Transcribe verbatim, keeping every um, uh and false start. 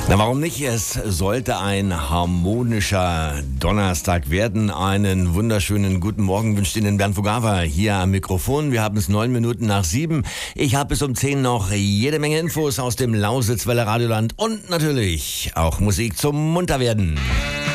Na, warum nicht? Es sollte ein harmonischer Donnerstag werden. Einen wunderschönen guten Morgen wünscht Ihnen Bernd Fugava hier am Mikrofon. Wir haben es neun Minuten nach sieben. Ich habe bis um zehn noch jede Menge Infos aus dem Lausitzweiler Radioland und natürlich auch Musik zum Munterwerden.